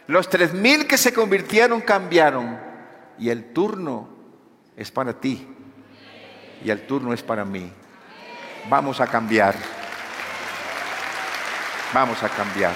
Los 3,000 que se convirtieron cambiaron. Y el turno es para ti. Y el turno es para mí. Vamos a cambiar. Vamos a cambiar.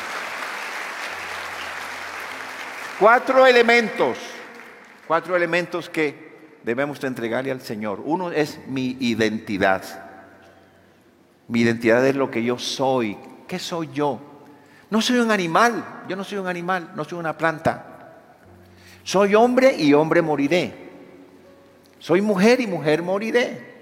4 elementos. 4 elementos que debemos de entregarle al Señor. Uno es mi identidad. Mi identidad es lo que yo soy. ¿Qué soy yo? No soy un animal. Yo no soy un animal. No soy una planta. Soy hombre y hombre moriré. Soy mujer y mujer moriré.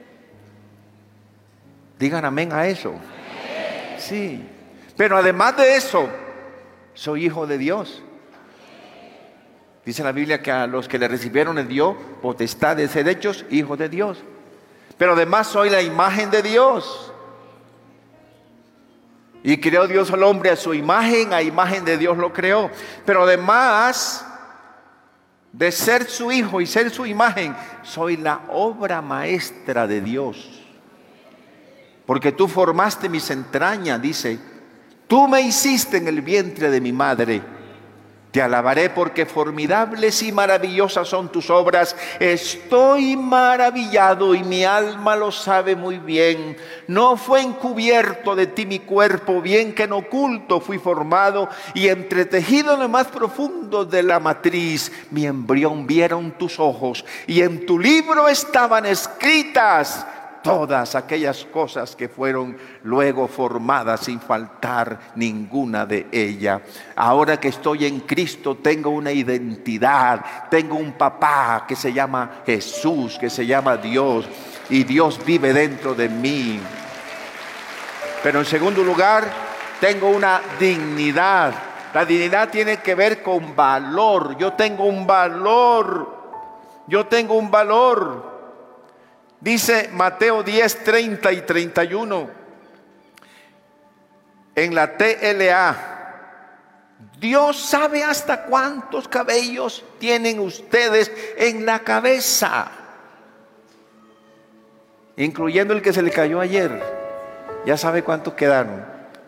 Digan amén a eso. Sí. Pero además de eso, soy hijo de Dios. Dice la Biblia que a los que le recibieron le dio potestad de ser hechos hijos de Dios. Pero además soy la imagen de Dios. Y creó Dios al hombre a su imagen, a imagen de Dios lo creó. Pero además de ser su hijo y ser su imagen, soy la obra maestra de Dios. Porque tú formaste mis entrañas, dice. Tú me hiciste en el vientre de mi madre. Te alabaré porque formidables y maravillosas son tus obras. Estoy maravillado y mi alma lo sabe muy bien. No fue encubierto de ti mi cuerpo, bien que en oculto fui formado y entretejido en lo más profundo de la matriz. Mi embrión vieron tus ojos y en tu libro estaban escritas todas aquellas cosas que fueron luego formadas sin faltar ninguna de ellas. Ahora que estoy en Cristo tengo una identidad, tengo un papá que se llama Jesús, que se llama Dios, y Dios vive dentro de mí. Pero en segundo lugar, tengo una dignidad. La dignidad tiene que ver con valor. Yo tengo un valor. Yo tengo un valor. Dice Mateo 10, 30 y 31 en la TLA. Dios sabe hasta cuántos cabellos tienen ustedes en la cabeza, incluyendo el que se le cayó ayer. Ya sabe cuántos quedaron.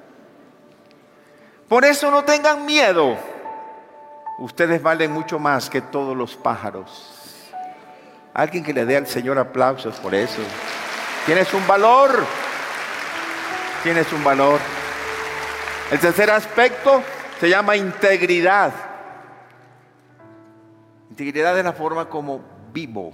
Por eso no tengan miedo. Ustedes valen mucho más que todos los pájaros. Alguien que le dé al Señor aplausos por eso. Tienes un valor. Tienes un valor. El tercer aspecto se llama integridad. Integridad es la forma como vivo.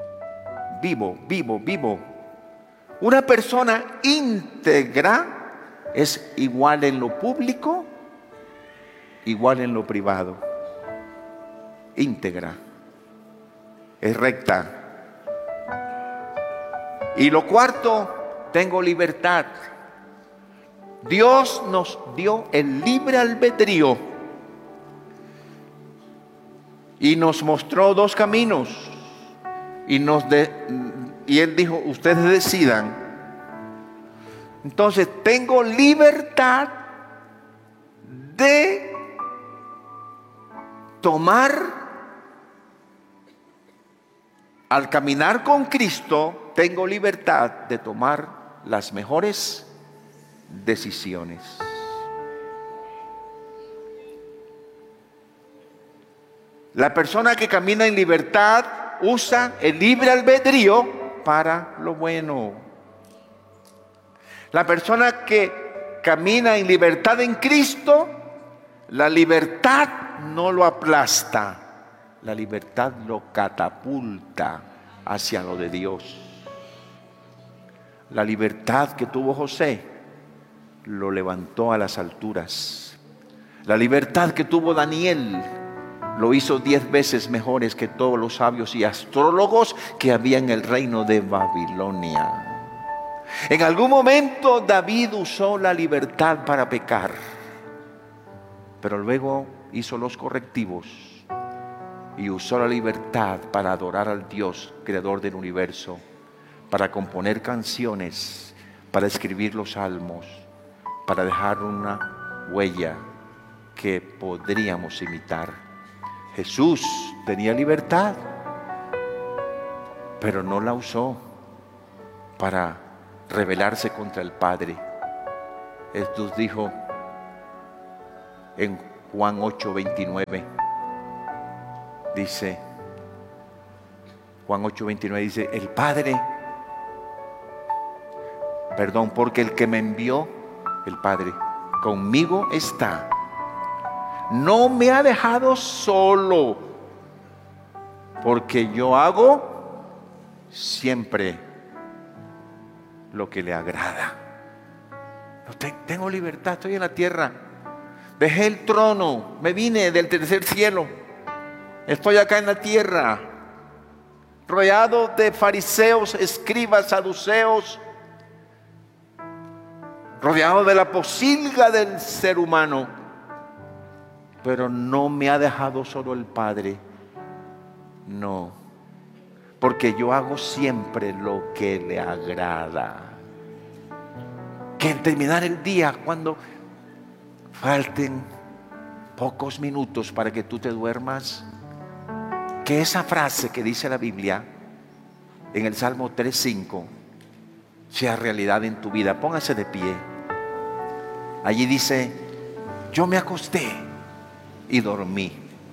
Vivo. Una persona íntegra es igual en lo público, igual en lo privado. Íntegra. Es recta. Y lo cuarto, tengo libertad. Dios nos dio el libre albedrío y nos mostró 2 caminos y Él dijo, ustedes decidan. Entonces tengo libertad de tomar. Al caminar con Cristo, tengo libertad de tomar las mejores decisiones. La persona que camina en libertad usa el libre albedrío para lo bueno. La persona que camina en libertad en Cristo, la libertad no lo aplasta. La libertad lo catapulta hacia lo de Dios. La libertad que tuvo José lo levantó a las alturas. La libertad que tuvo Daniel lo hizo 10 veces mejores que todos los sabios y astrólogos que había en el reino de Babilonia. En algún momento David usó la libertad para pecar, pero luego hizo los correctivos y usó la libertad para adorar al Dios creador del universo, para componer canciones, para escribir los salmos, para dejar una huella que podríamos imitar. Jesús tenía libertad, pero no la usó para rebelarse contra el Padre. Jesús dijo en Juan 8:29, Dice, Juan 8:29 dice, porque el que me envió, el Padre, conmigo está. No me ha dejado solo, porque yo hago siempre lo que le agrada. Tengo libertad, estoy en la tierra. Dejé el trono, me vine del tercer cielo. Estoy acá en la tierra, rodeado de fariseos, escribas, saduceos, rodeado de la posilga del ser humano. Pero no me ha dejado solo el Padre. No, porque yo hago siempre lo que le agrada. Que al terminar el día, cuando falten pocos minutos para que tú te duermas, que esa frase que dice la Biblia en el Salmo 3:5 sea realidad en tu vida. Póngase de pie. Allí dice, yo me acosté y dormí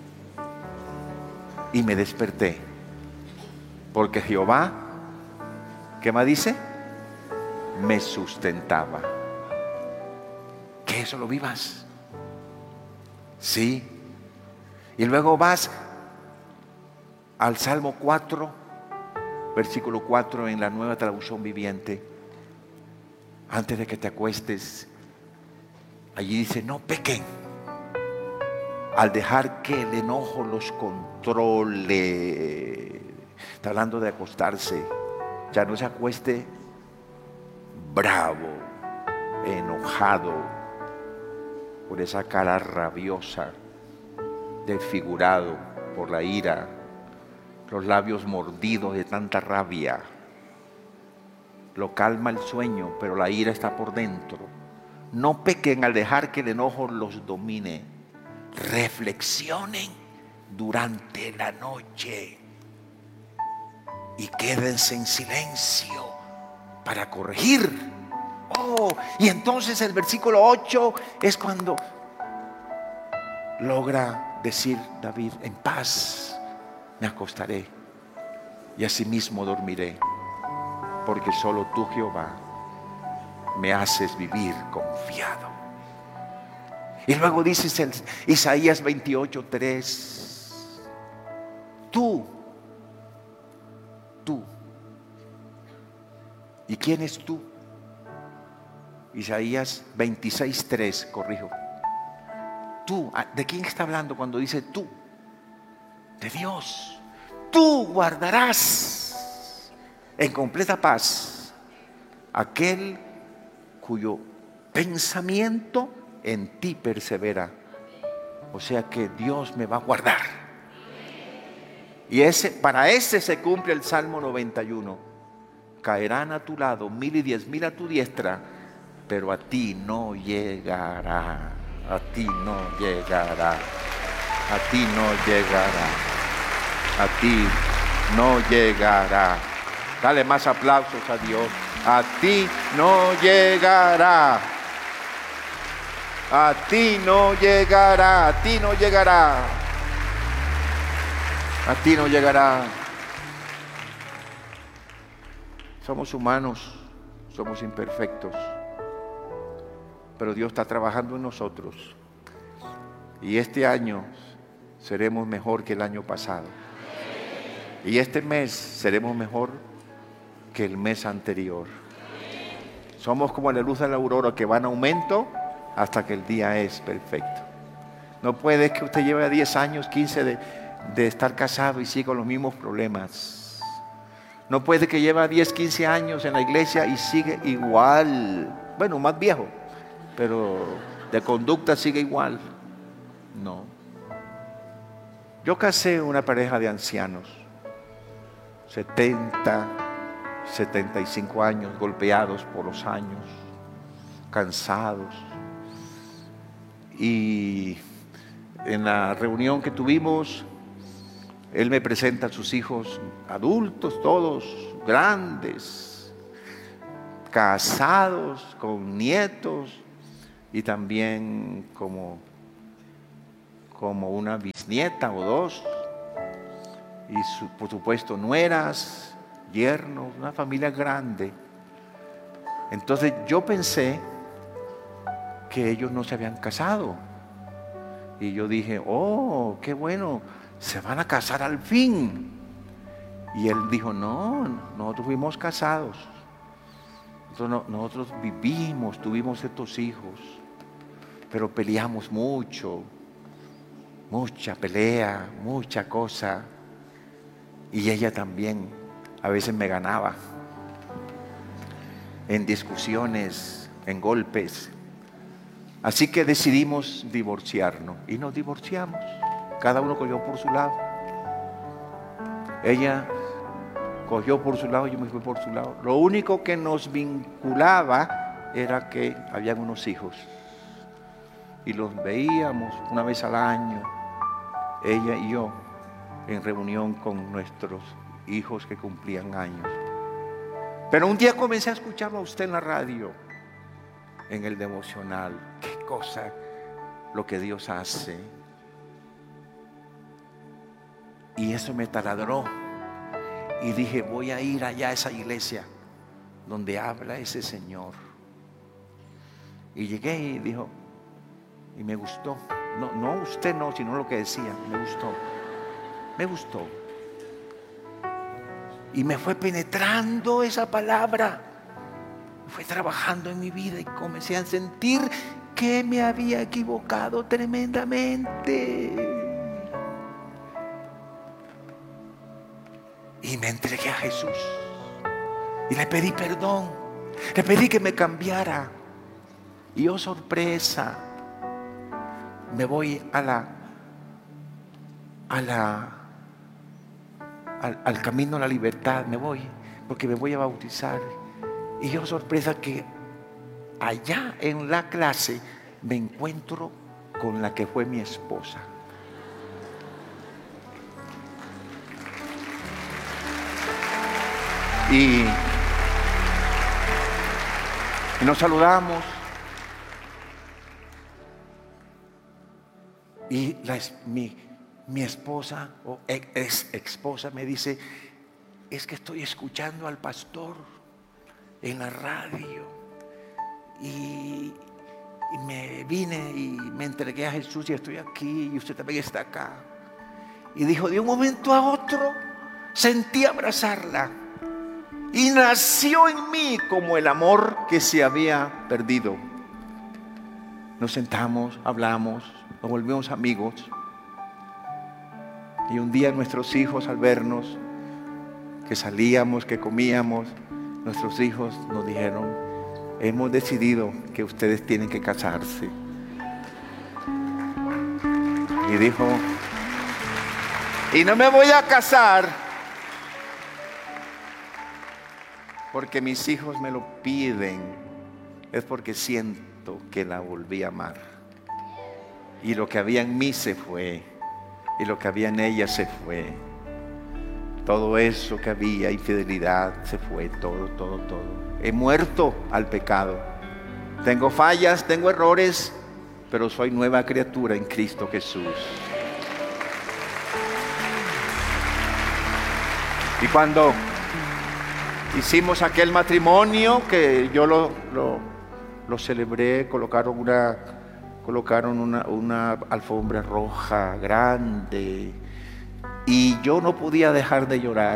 y me desperté, porque Jehová, ¿qué más dice? Me sustentaba. Que eso lo vivas. Sí. Y luego vas al Salmo 4, versículo 4 en la Nueva Traducción Viviente. Antes de que te acuestes, allí dice, no pequen al dejar que el enojo los controle. Está hablando de acostarse. Ya no se acueste bravo, enojado, por esa cara rabiosa, desfigurado por la ira, los labios mordidos de tanta rabia. Lo calma el sueño, pero la ira está por dentro. No pequen al dejar que el enojo los domine. Reflexionen durante la noche y quédense en silencio para corregir. Y entonces el versículo 8 es cuando logra decir David, en paz me acostaré y asimismo dormiré, porque solo tú, Jehová, me haces vivir confiado. Y luego dice Isaías 28:3, tú. ¿Y quién es tú? Isaías 26:3, corrijo. Tú, ¿de quién está hablando cuando dice tú? De Dios. Tú guardarás en completa paz aquel cuyo pensamiento en ti persevera. O sea que Dios me va a guardar. Y para ese se cumple el Salmo 91. Caerán a tu lado 1,000 y 10,000 a tu diestra, pero a ti no llegará. A ti no llegará. A ti no llegará. A ti no llegará. Dale más aplausos a Dios. A ti no llegará. A ti no llegará. A ti no llegará. A ti no llegará. Somos humanos, somos imperfectos, pero Dios está trabajando en nosotros. Y este año seremos mejor que el año pasado. Y este mes seremos mejor que el mes anterior. Somos como la luz de la aurora que va en aumento hasta que el día es perfecto. No puede que usted lleve 10 años, 15 de estar casado y siga con los mismos problemas. No puede que lleve 10, 15 años en la iglesia y sigue igual. Bueno, más viejo, pero de conducta sigue igual. No. Yo casé una pareja de ancianos, 70, 75 años, golpeados por los años, cansados. Y en la reunión que tuvimos, él me presenta a sus hijos adultos, todos grandes, casados, con nietos y también como una bisnieta o dos. y por supuesto nueras, yernos, una familia grande. Entonces yo pensé que ellos no se habían casado. Y yo dije, oh, qué bueno, se van a casar al fin. Y él dijo, no, nosotros fuimos casados. Nosotros vivimos, tuvimos estos hijos, pero peleamos mucho, mucha pelea, mucha cosa. Y ella también a veces me ganaba en discusiones, en golpes. Así que decidimos divorciarnos y nos divorciamos. Cada uno cogió por su lado. Ella cogió por su lado, yo me fui por su lado. Lo único que nos vinculaba era que habían unos hijos. Y los veíamos una vez al año, ella y yo, en reunión con nuestros hijos que cumplían años. Pero un día comencé a escucharlo a usted en la radio, en el devocional. Qué cosa lo que Dios hace. Y eso me taladró. Y dije, voy a ir allá a esa iglesia donde habla ese Señor. Y llegué y dijo, y me gustó. No usted no, sino lo que decía. Me gustó. Y me fue penetrando esa palabra. Fue trabajando en mi vida y comencé a sentir que me había equivocado tremendamente. Y me entregué a Jesús. Y le pedí perdón. Le pedí que me cambiara. Y oh sorpresa, me voy al camino a la libertad. Me voy porque me voy a bautizar. Y oh sorpresa que allá en la clase me encuentro con la que fue mi esposa. Y nos saludamos. Y mi esposa o ex esposa me dice, es que estoy escuchando al pastor en la radio y me vine y me entregué a Jesús y estoy aquí y usted también está acá. Y dijo, de un momento a otro sentí abrazarla y nació en mí como el amor que se había perdido. Nos sentamos, hablamos, nos volvimos amigos. Y un día nuestros hijos, al vernos, que salíamos, que comíamos, nuestros hijos nos dijeron, hemos decidido que ustedes tienen que casarse. Y dijo, y no me voy a casar porque mis hijos me lo piden, es porque siento que la volví a amar. Y lo que había en mí se fue, y lo que había en ella se fue. Todo eso que había, infidelidad, se fue, todo. He muerto al pecado. Tengo fallas, tengo errores, pero soy nueva criatura en Cristo Jesús. Y cuando hicimos aquel matrimonio, que yo lo celebré, colocaron una alfombra roja grande. Y yo no podía dejar de llorar,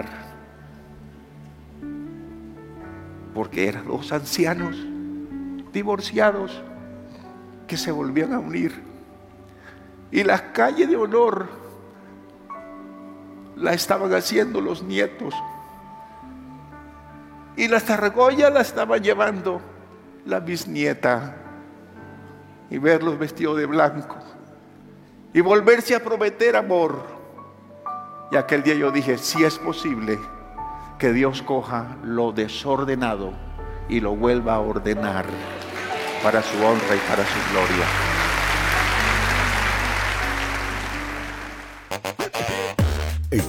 porque eran dos ancianos divorciados que se volvían a unir. Y la calle de honor la estaban haciendo los nietos. Y la argolla la estaba llevando la bisnieta. Y verlos vestidos de blanco. Y volverse a prometer amor. Y aquel día yo dije, si es posible que Dios coja lo desordenado y lo vuelva a ordenar para su honra y para su gloria. En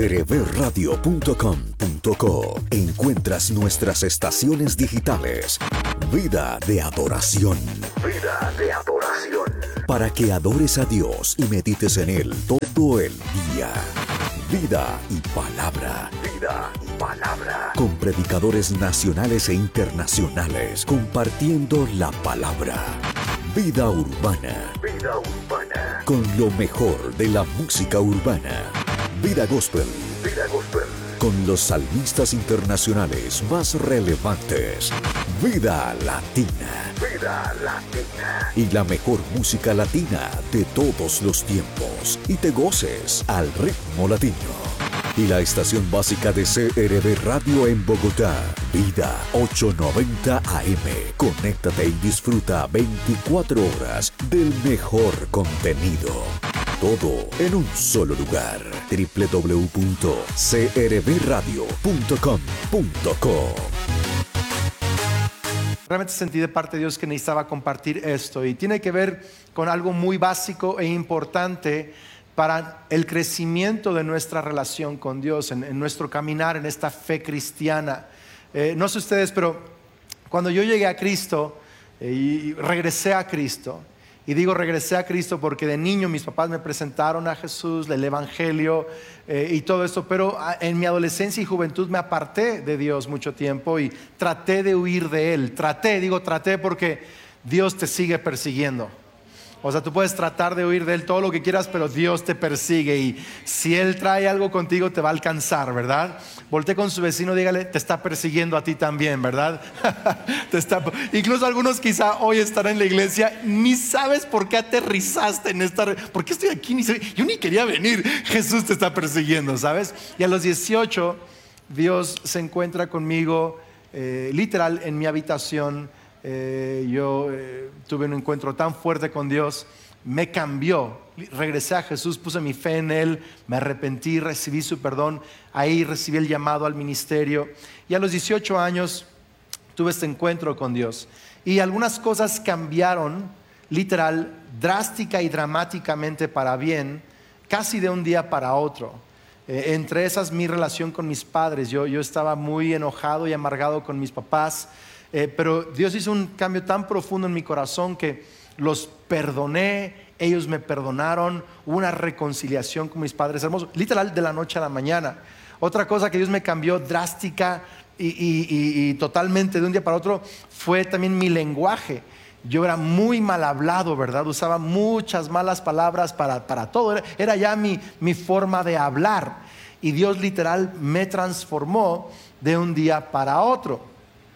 crbradio.com.co encuentras nuestras estaciones digitales. Vida de adoración. Vida de adoración. Para que adores a Dios y medites en Él todo el día. Vida y Palabra. Vida y Palabra. Con predicadores nacionales e internacionales compartiendo la palabra. Vida Urbana. Vida Urbana. Con lo mejor de la música urbana. Vida Gospel. Vida Gospel. Con los salmistas internacionales más relevantes. Vida Latina. Vida Latina. Y la mejor música latina de todos los tiempos. Y te goces al ritmo latino. Y la estación básica de CRB Radio en Bogotá. Vida 890 AM. Conéctate y disfruta 24 horas del mejor contenido. Todo en un solo lugar. www.crbradio.com.co. Realmente sentí de parte de Dios que necesitaba compartir esto y tiene que ver con algo muy básico e importante para el crecimiento de nuestra relación con Dios, en nuestro caminar en esta fe cristiana. No sé ustedes, pero cuando yo llegué a Cristo y regresé a Cristo, y digo regresé a Cristo porque de niño mis papás me presentaron a Jesús, el Evangelio y todo esto, pero en mi adolescencia y juventud me aparté de Dios mucho tiempo y traté de huir de Él. Traté porque Dios te sigue persiguiendo. O sea, tú puedes tratar de huir de Él todo lo que quieras, pero Dios te persigue y si Él trae algo contigo te va a alcanzar, ¿verdad? Volté con su vecino, dígale, te está persiguiendo a ti también, ¿verdad? Incluso algunos quizá hoy estarán en la iglesia, ni sabes por qué aterrizaste en esta... ¿Por qué estoy aquí? Yo ni quería venir, Jesús te está persiguiendo, ¿sabes? Y a los 18, Dios se encuentra conmigo, literal, en mi habitación. Yo tuve un encuentro tan fuerte con Dios, me cambió, regresé a Jesús, puse mi fe en Él, me arrepentí, recibí su perdón, ahí recibí el llamado al ministerio y a los 18 años tuve este encuentro con Dios y algunas cosas cambiaron, literal, drástica y dramáticamente para bien, casi de un día para otro. Entre esas mi relación con mis padres, yo estaba muy enojado y amargado con mis papás. Pero Dios hizo un cambio tan profundo en mi corazón que los perdoné, ellos me perdonaron, hubo una reconciliación con mis padres hermosos, literal de la noche a la mañana. Otra cosa que Dios me cambió drástica y totalmente de un día para otro fue también mi lenguaje. Yo era muy mal hablado, ¿verdad? Usaba muchas malas palabras para todo, era ya mi forma de hablar y Dios literal me transformó de un día para otro.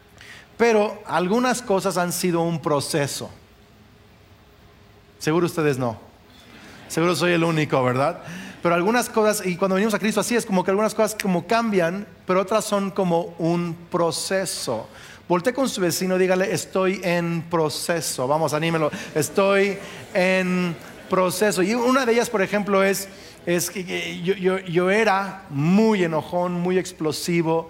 Pero algunas cosas han sido un proceso. Seguro ustedes no. Seguro soy el único, ¿verdad? Pero algunas cosas, y cuando venimos a Cristo así es como que algunas cosas como cambian, pero otras son como un proceso. Volté con su vecino, dígale, estoy en proceso. Vamos, anímelo. Estoy en proceso. Y una de ellas, por ejemplo, es que yo era muy enojón, muy explosivo.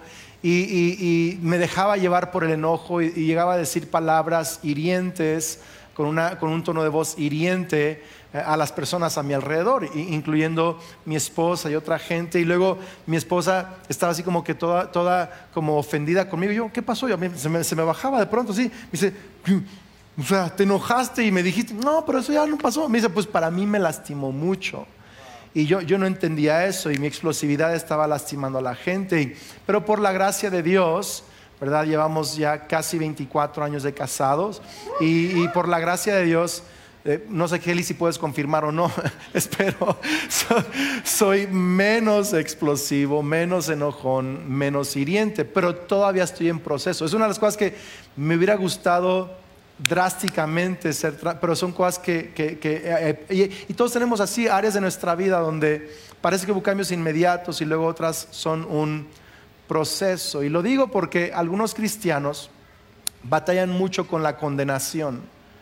Y me dejaba llevar por el enojo y llegaba a decir palabras hirientes con un tono de voz hiriente a las personas a mi alrededor, incluyendo mi esposa y otra gente. Y luego mi esposa estaba así como que toda como ofendida conmigo. Y yo, ¿qué pasó? Y a mí se me bajaba de pronto así. Me dice, o sea, ¿te enojaste y me dijiste? No, pero eso ya no pasó. Me dice, pues para mí me lastimó mucho. Y yo no entendía eso y mi explosividad estaba lastimando a la gente. Pero por la gracia de Dios, ¿verdad? Llevamos ya casi 24 años de casados y por la gracia de Dios, no sé, Kelly, si puedes confirmar o no, espero, soy menos explosivo, menos enojón, menos hiriente, pero todavía estoy en proceso. Es una de las cosas que me hubiera gustado drásticamente pero son cosas y todos tenemos así áreas de nuestra vida donde parece que hubo cambios inmediatos y luego otras son un proceso. Y lo digo porque algunos cristianos batallan mucho con la condenación,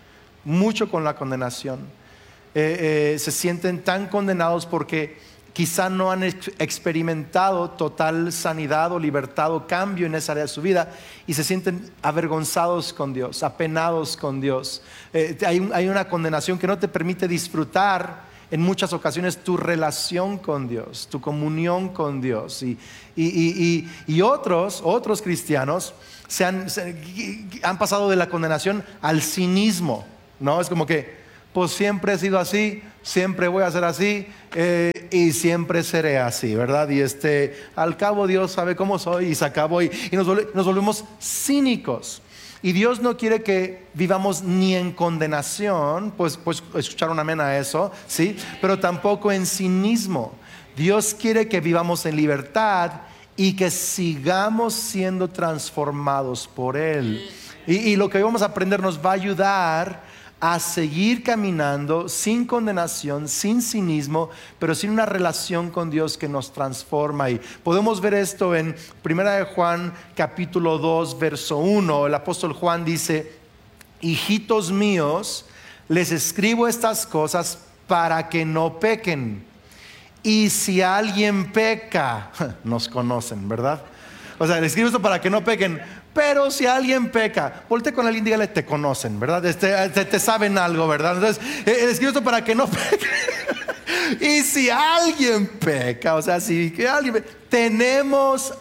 se sienten tan condenados porque quizá no han experimentado total sanidad o libertad o cambio en esa área de su vida y se sienten avergonzados con Dios, apenados con Dios. Hay una condenación que no te permite disfrutar en muchas ocasiones tu relación con Dios, tu comunión con Dios. Y otros cristianos han pasado de la condenación al cinismo, ¿no? Es como que pues siempre he sido así, siempre voy a ser así. y siempre seré así, ¿verdad? Y al cabo Dios sabe cómo soy y se acabó y nos volvemos cínicos. Y Dios no quiere que vivamos ni en condenación, pues escuchar un amén a eso, ¿sí? Pero tampoco en cinismo. Dios quiere que vivamos en libertad y que sigamos siendo transformados por Él. Y lo que hoy vamos a aprender nos va a ayudar a seguir caminando sin condenación, sin cinismo, pero sin una relación con Dios que nos transforma. Y podemos ver esto en 1 de Juan capítulo 2 verso 1. El apóstol Juan dice: hijitos míos, les escribo estas cosas para que no pequen. Y si alguien peca, nos conocen, ¿verdad? O sea, les escribo esto para que no pequen. Pero si alguien peca, voltea con alguien y dígale: te conocen, ¿verdad? Te saben algo, ¿verdad? Entonces, escribo esto para que no peque. Y si alguien peca, o sea, tenemos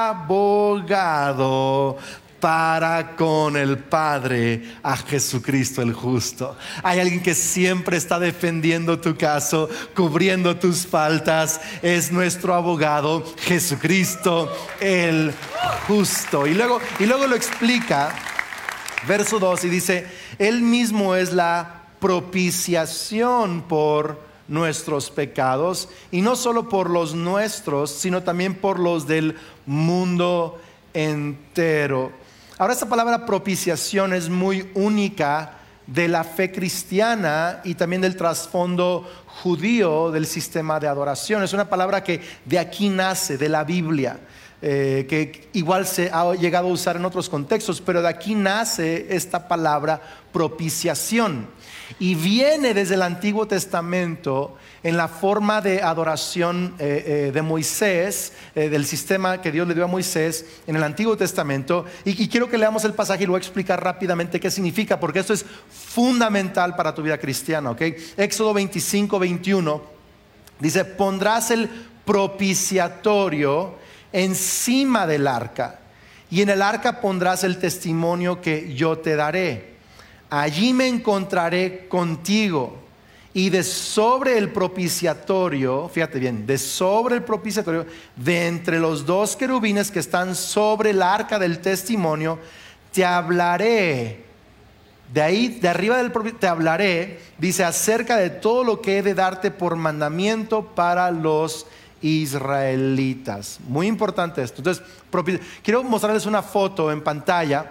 abogado para con el Padre, a Jesucristo el justo. Hay alguien que siempre está defendiendo tu caso, cubriendo tus faltas. Es nuestro abogado, Jesucristo el justo. Y luego lo explica, verso 2, y dice: Él mismo es la propiciación por nuestros pecados, y no solo por los nuestros, sino también por los del mundo entero. Ahora, esta palabra propiciación es muy única de la fe cristiana y también del trasfondo judío del sistema de adoración. Es una palabra que de aquí nace, de la Biblia, que igual se ha llegado a usar en otros contextos, pero de aquí nace esta palabra propiciación. Y viene desde el Antiguo Testamento en la forma de adoración de Moisés, del sistema que Dios le dio a Moisés en el Antiguo Testamento. Y quiero que leamos el pasaje y lo voy a explicar rápidamente qué significa, porque esto es fundamental para tu vida cristiana, ¿ok? Éxodo 25, 21 dice: pondrás el propiciatorio encima del arca, y en el arca pondrás el testimonio que yo te daré. Allí me encontraré contigo, y de sobre el propiciatorio, fíjate bien, de sobre el propiciatorio, de entre los dos querubines que están sobre el arca del testimonio, te hablaré. De ahí, de arriba del propiciatorio, te hablaré, dice, acerca de todo lo que he de darte por mandamiento para los israelitas. Muy importante esto. Entonces, quiero mostrarles una foto en pantalla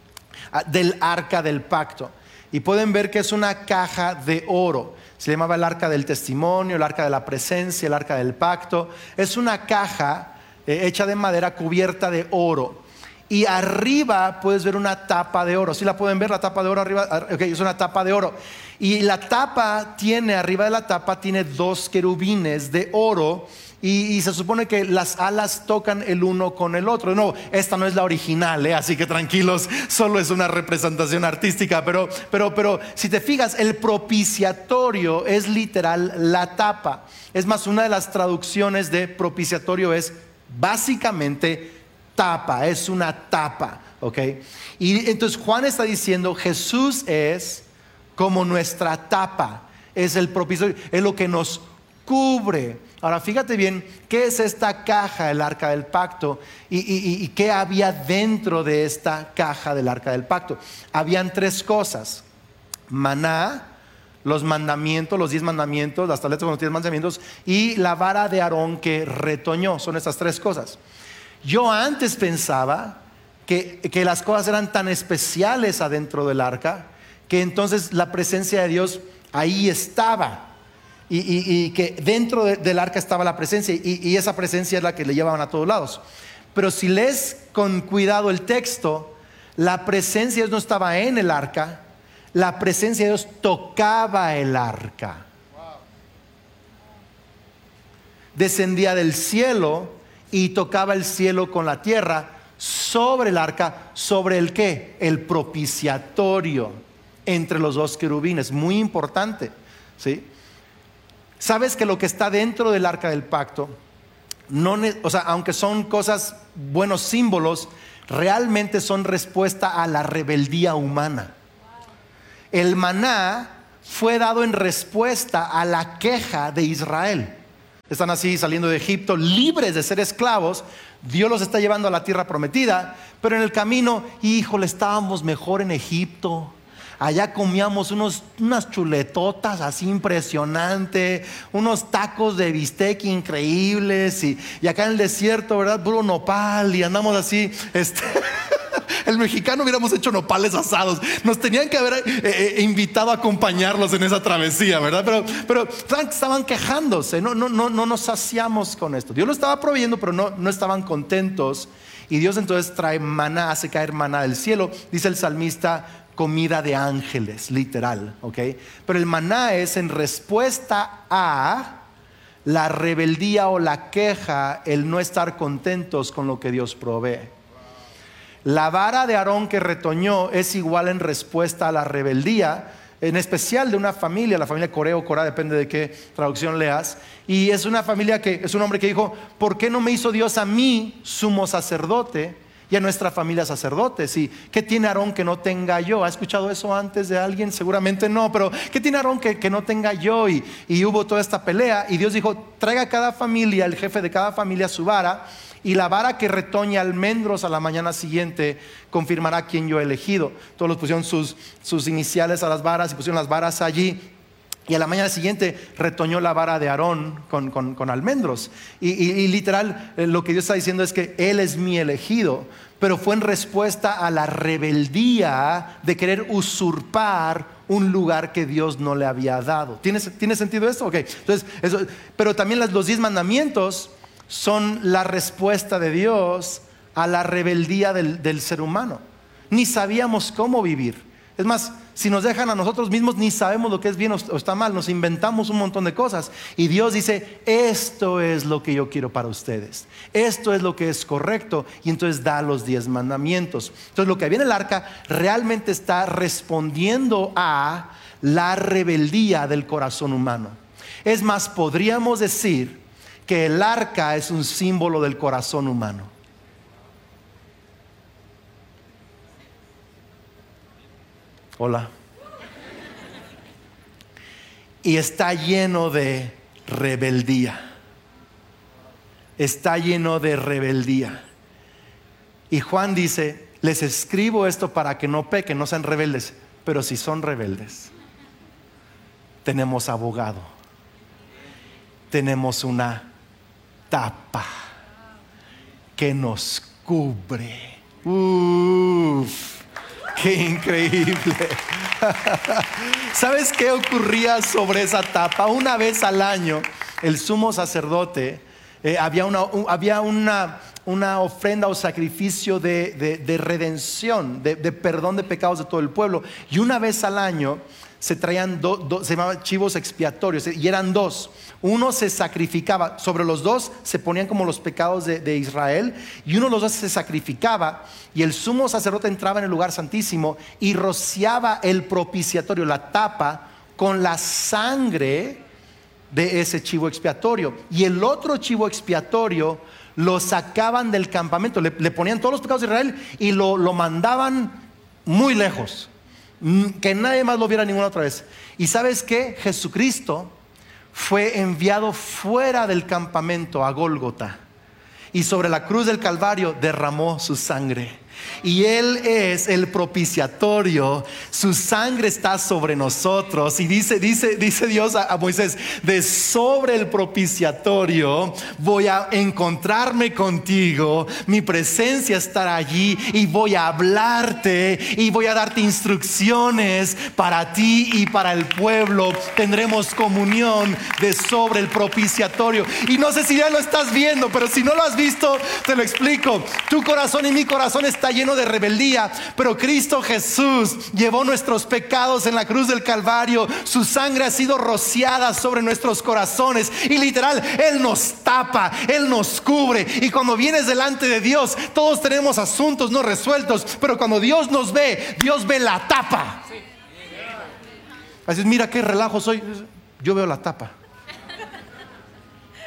del arca del pacto, y pueden ver que es una caja de oro. Se llamaba el arca del testimonio, el arca de la presencia, el arca del pacto. Es una caja hecha de madera cubierta de oro, y arriba puedes ver una tapa de oro. ¿Sí la pueden ver, la tapa de oro arriba? Okay, es una tapa de oro, y la tapa tiene, arriba de la tapa tiene dos querubines de oro. Y se supone que las alas tocan el uno con el otro. No, esta no es la original, así que tranquilos, solo es una representación artística. Pero si te fijas, el propiciatorio es literal la tapa. Es más, una de las traducciones de propiciatorio es básicamente tapa, es una tapa, ¿ok? Y entonces Juan está diciendo: Jesús es como nuestra tapa, es el propiciatorio, es lo que nos cubre. Ahora fíjate bien, ¿qué es esta caja, el arca del pacto? ¿Y qué había dentro de esta caja del arca del pacto? Habían tres cosas: maná, los mandamientos, los 10 mandamientos, las tabletas con los 10 mandamientos, y la vara de Aarón que retoñó. Son estas tres cosas. Yo antes pensaba que las cosas eran tan especiales adentro del arca, que entonces la presencia de Dios ahí estaba. Y que dentro del arca estaba la presencia, y esa presencia es la que le llevaban a todos lados. Pero si lees con cuidado el texto, la presencia de Dios no estaba en el arca, la presencia de Dios tocaba el arca. Descendía del cielo y tocaba el cielo con la tierra sobre el arca. ¿Sobre el qué? El propiciatorio entre los dos querubines. Muy importante, ¿sí? ¿Sabes que lo que está dentro del arca del pacto, aunque son cosas, buenos símbolos, realmente son respuesta a la rebeldía humana? El maná fue dado en respuesta a la queja de Israel. están así saliendo de Egipto, libres de ser esclavos. Dios los está llevando a la tierra prometida, pero en el camino, híjole, estábamos mejor en Egipto. Allá comíamos unas chuletotas así impresionante, unos tacos de bistec increíbles, y acá en el desierto, ¿verdad? Puro nopal, y andamos así, el mexicano hubiéramos hecho nopales asados. Nos tenían que haber invitado a acompañarlos en esa travesía, ¿verdad? Pero estaban quejándose, no nos saciamos con esto. Dios lo estaba proveyendo, pero no estaban contentos. Y Dios entonces trae maná, hace caer maná del cielo. Dice el salmista, comida de ángeles, literal, ¿ok? Pero el maná es en respuesta a la rebeldía o la queja, el no estar contentos con lo que Dios provee. La vara de Aarón que retoñó es igual en respuesta a la rebeldía, en especial de una familia, la familia Coré o Corá, depende de qué traducción leas. Y es una familia que es un hombre que dijo, ¿por qué no me hizo Dios a mí sumo sacerdote y a nuestra familia sacerdotes? ¿Y qué tiene Aarón que no tenga yo? ¿Ha escuchado eso antes de alguien? Seguramente no, pero ¿qué tiene Aarón que no tenga yo? Y hubo toda esta pelea, y Dios dijo, traiga a cada familia, el jefe de cada familia, su vara, y la vara que retoñe almendros a la mañana siguiente confirmará a quien yo he elegido. Todos los pusieron sus iniciales a las varas y pusieron las varas allí. Y a la mañana siguiente retoñó la vara de Aarón con almendros. Y literal, lo que Dios está diciendo es que Él es mi elegido, pero fue en respuesta a la rebeldía de querer usurpar un lugar que Dios no le había dado. ¿Tiene sentido esto? Ok. Entonces, pero también los 10 mandamientos son la respuesta de Dios a la rebeldía del ser humano. Ni sabíamos cómo vivir. Es más, si nos dejan a nosotros mismos, ni sabemos lo que es bien o está mal. Nos inventamos un montón de cosas. Y Dios dice, esto es lo que yo quiero para ustedes. Esto es lo que es correcto. Y entonces da los 10 mandamientos. Entonces lo que había en el arca realmente está respondiendo a la rebeldía del corazón humano. Es más, podríamos decir que el arca es un símbolo del corazón humano. Hola. Y está lleno de rebeldía. Está lleno de rebeldía. Y Juan dice, les escribo esto para que no pequen, no sean rebeldes. Pero si son rebeldes, tenemos abogado. Tenemos una tapa que nos cubre. Uf, qué increíble. ¿Sabes qué ocurría sobre esa tapa? Una vez al año el sumo sacerdote había una ofrenda o sacrificio de redención, de perdón de pecados de todo el pueblo. Y una vez al año se traían se llamaban chivos expiatorios, y eran 2. Uno se sacrificaba, sobre los 2 se ponían como los pecados de Israel, y uno de los 2 se sacrificaba, y el sumo sacerdote entraba en el lugar santísimo y rociaba el propiciatorio, la tapa, con la sangre de ese chivo expiatorio. Y el otro chivo expiatorio lo sacaban del campamento, le ponían todos los pecados de Israel y lo mandaban muy lejos, que nadie más lo viera ninguna otra vez. Y ¿sabes qué? Jesucristo fue enviado fuera del campamento a Gólgota, y sobre la cruz del Calvario derramó su sangre. Y Él es el propiciatorio. Su sangre está sobre nosotros. Y dice Dios a Moisés, de sobre el propiciatorio voy a encontrarme contigo, mi presencia estará allí, y voy a hablarte y voy a darte instrucciones para ti y para el pueblo. Tendremos comunión de sobre el propiciatorio. Y no sé si ya lo estás viendo, pero si no lo has visto, te lo explico. Tu corazón y mi corazón está lleno de rebeldía, pero Cristo Jesús llevó nuestros pecados en la cruz del Calvario. Su sangre ha sido rociada sobre nuestros corazones, y literal, Él nos tapa, Él nos cubre. Y cuando vienes delante de Dios, todos tenemos asuntos no resueltos, pero cuando Dios nos ve, Dios ve la tapa. Así es, mira qué relajo soy, yo veo la tapa.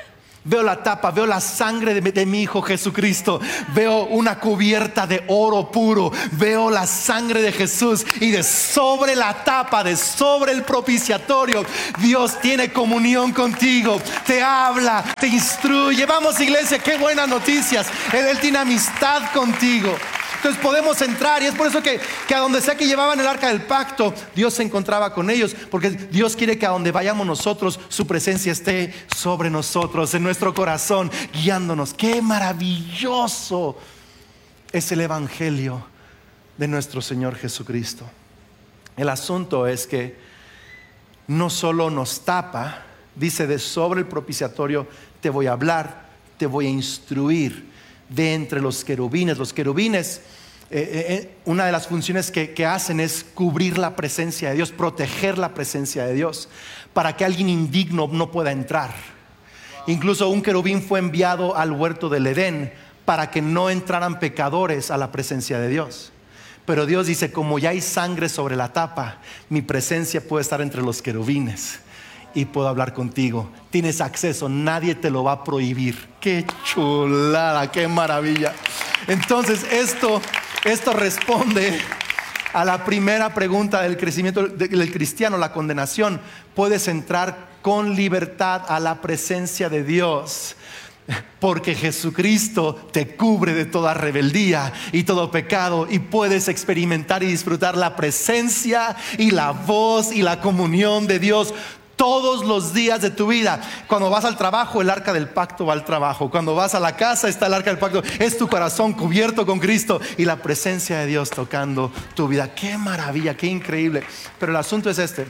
Veo la tapa, veo la sangre de mi Hijo Jesucristo. Veo una cubierta de oro puro. Veo la sangre de Jesús. Y de sobre la tapa, de sobre el propiciatorio, Dios tiene comunión contigo. Te habla, te instruye. Vamos, iglesia, qué buenas noticias. Él tiene amistad contigo. Entonces podemos entrar, y es por eso que a donde sea que llevaban el arca del pacto, Dios se encontraba con ellos, porque Dios quiere que a donde vayamos nosotros, su presencia esté sobre nosotros, en nuestro corazón, guiándonos. Qué maravilloso es el evangelio de nuestro Señor Jesucristo. El asunto es que no solo nos tapa, dice, de sobre el propiciatorio te voy a hablar, te voy a instruir. De entre los querubines. Los querubines, una de las funciones que hacen es cubrir la presencia de Dios, proteger la presencia de Dios, para que alguien indigno no pueda entrar. Incluso un querubín fue enviado al huerto del Edén para que no entraran pecadores a la presencia de Dios. Pero Dios dice, como ya hay sangre sobre la tapa, mi presencia puede estar entre los querubines y puedo hablar contigo. Tienes acceso, nadie te lo va a prohibir. Qué chulada, qué maravilla. Entonces esto responde a la primera pregunta del crecimiento del cristiano, la condenación. Puedes entrar con libertad a la presencia de Dios, porque Jesucristo te cubre de toda rebeldía y todo pecado, y puedes experimentar y disfrutar la presencia y la voz y la comunión de Dios todos los días de tu vida. Cuando vas al trabajo, el arca del pacto va al trabajo. Cuando vas a la casa, está el arca del pacto. Es tu corazón cubierto con Cristo y la presencia de Dios tocando tu vida. Qué maravilla, qué increíble. Pero el asunto es este: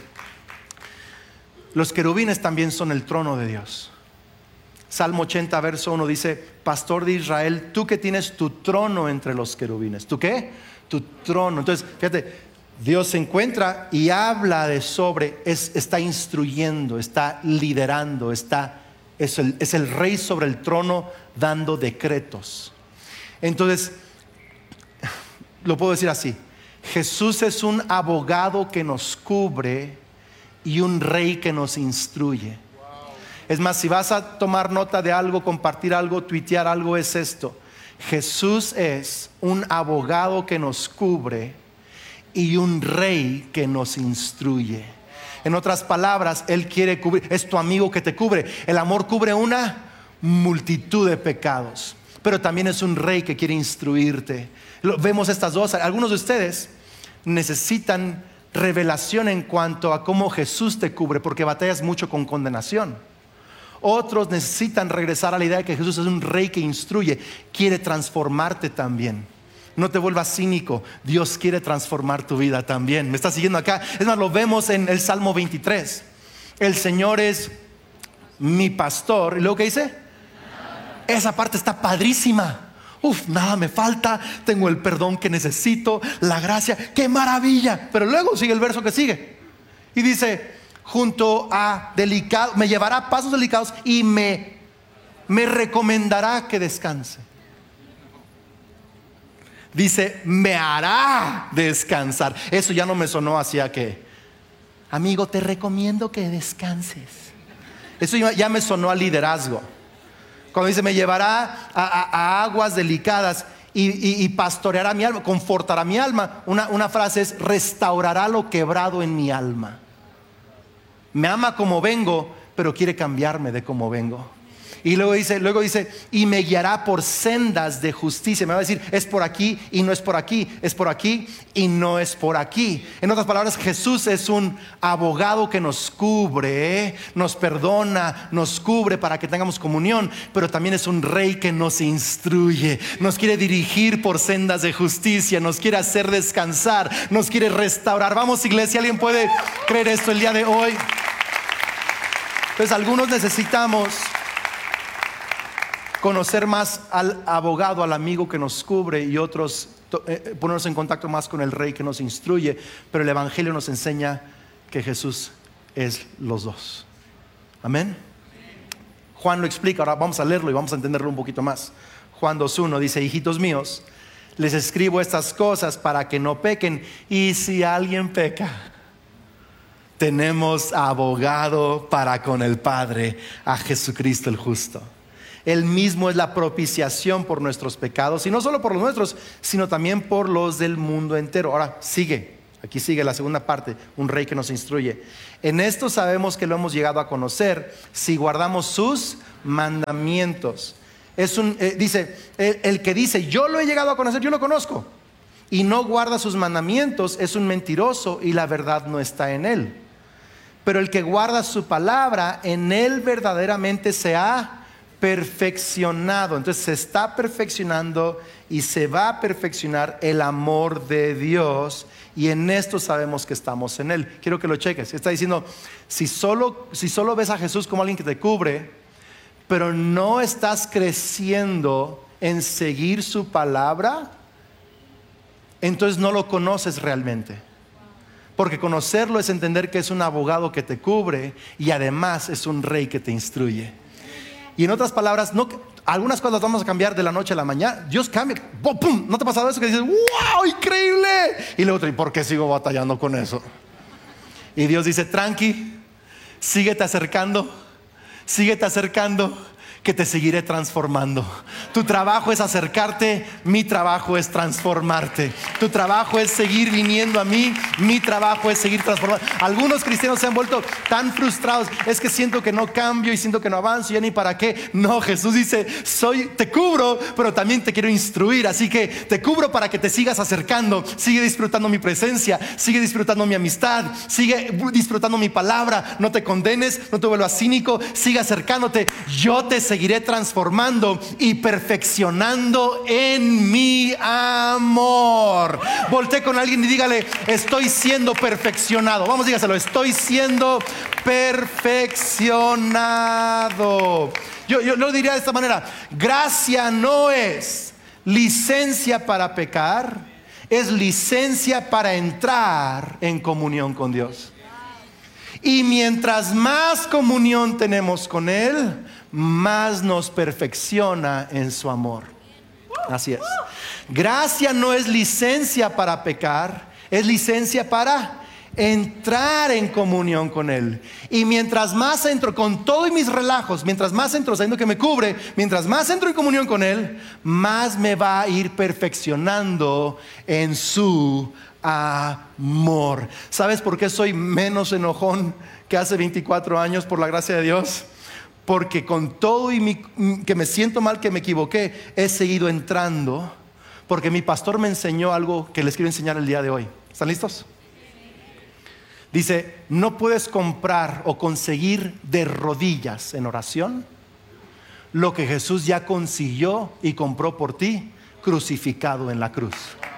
los querubines también son el trono de Dios. Salmo 80 verso 1 dice: Pastor de Israel, tú que tienes tu trono entre los querubines. ¿Tú qué? Tu trono. Entonces, fíjate, Dios se encuentra y habla de sobre, está instruyendo, está liderando, es el rey sobre el trono dando decretos. Entonces, lo puedo decir así: Jesús es un abogado que nos cubre y un rey que nos instruye. Es más, si vas a tomar nota de algo, compartir algo, tuitear algo, es esto: Jesús es un abogado que nos cubre y un rey que nos instruye. En otras palabras, Él quiere cubrir, es tu amigo que te cubre. El amor cubre una multitud de pecados, pero también es un rey que quiere instruirte. Vemos estas dos. Algunos de ustedes necesitan revelación en cuanto a cómo Jesús te cubre, porque batallas mucho con condenación. Otros necesitan regresar a la idea de que Jesús es un rey que instruye, quiere transformarte también. No te vuelvas cínico, Dios quiere transformar tu vida también. ¿Me estás siguiendo acá? Es más, lo vemos en el Salmo 23. El Señor es mi pastor. ¿Y luego qué dice? Esa parte está padrísima. Nada me falta, tengo el perdón que necesito, la gracia, qué maravilla. Pero luego sigue el verso que sigue y dice: junto a delicados, me llevará a pasos delicados y me recomendará que descanse. Dice, me hará descansar. Eso ya no me sonó hacia que, amigo, te recomiendo que descanses. Eso ya me sonó a liderazgo. Cuando dice, me llevará a aguas delicadas y pastoreará mi alma, confortará mi alma. Una frase es, restaurará lo quebrado en mi alma. Me ama como vengo, pero quiere cambiarme de cómo vengo. Y luego dice, y me guiará por sendas de justicia. Me va a decir, es por aquí y no es por aquí, es por aquí y no es por aquí. En otras palabras, Jesús es un abogado que nos cubre, nos perdona, nos cubre para que tengamos comunión, pero también es un rey que nos instruye, nos quiere dirigir por sendas de justicia, nos quiere hacer descansar, nos quiere restaurar. Vamos, iglesia, ¿alguien puede creer esto el día de hoy? Pues algunos necesitamos conocer más al abogado, al amigo que nos cubre, y otros ponernos en contacto más con el rey que nos instruye. Pero el evangelio nos enseña que Jesús es los dos. Amén. Juan lo explica. Ahora vamos a leerlo y vamos a entenderlo un poquito más. Juan 2:1 dice: hijitos míos, les escribo estas cosas para que no pequen, y si alguien peca, tenemos abogado para con el Padre, a Jesucristo el justo. Él mismo es la propiciación por nuestros pecados, y no solo por los nuestros, sino también por los del mundo entero. Ahora, aquí sigue la segunda parte, un rey que nos instruye. En esto sabemos que lo hemos llegado a conocer si guardamos sus mandamientos. Dice, el que dice, yo lo he llegado a conocer, yo lo conozco, y no guarda sus mandamientos, es un mentiroso y la verdad no está en él. Pero el que guarda su palabra, en él verdaderamente se ha perfeccionado. Entonces se está perfeccionando y se va a perfeccionar el amor de Dios, y en esto sabemos que estamos en él. Quiero que lo cheques. Está diciendo, si solo ves a Jesús como alguien que te cubre, pero no estás creciendo en seguir su palabra, entonces no lo conoces realmente. Porque conocerlo es entender que es un abogado que te cubre y además es un rey que te instruye. Y en otras palabras, algunas cosas las vamos a cambiar de la noche a la mañana. Dios cambia, ¡pum! ¿No te ha pasado eso que dices, wow, increíble? Y luego, ¿y por qué sigo batallando con eso? Y Dios dice, tranqui, síguete acercando, que te seguiré transformando. Tu trabajo es acercarte, mi trabajo es transformarte. Tu trabajo es seguir viniendo a mí, mi trabajo es seguir transformando. Algunos cristianos se han vuelto tan frustrados, es que siento que no cambio y siento que no avanzo, ya ni para qué. No, Jesús dice, te cubro, pero también te quiero instruir, así que te cubro para que te sigas acercando. Sigue disfrutando mi presencia, sigue disfrutando mi amistad, sigue disfrutando mi palabra. No te condenes, no te vuelvas cínico, sigue acercándote. Yo te seguiré transformando y perfeccionando en mi amor. Voltee con alguien y dígale, estoy siendo perfeccionado. Vamos, dígaselo, estoy siendo perfeccionado. Yo lo diría de esta manera: gracia no es licencia para pecar, es licencia para entrar en comunión con Dios. Y mientras más comunión tenemos con Él, más nos perfecciona en su amor. Así es. Gracia no es licencia para pecar, es licencia para entrar en comunión con Él. Y mientras más entro con todo y mis relajos, mientras más entro sabiendo que me cubre, mientras más entro en comunión con Él, más me va a ir perfeccionando en su amor. ¿Sabes por qué soy menos enojón que hace 24 años, por la gracia de Dios? Porque con todo y que me siento mal, que me equivoqué, he seguido entrando, porque mi pastor me enseñó algo que les quiero enseñar el día de hoy. ¿Están listos? Dice, no puedes comprar o conseguir de rodillas en oración lo que Jesús ya consiguió y compró por ti, crucificado en la cruz.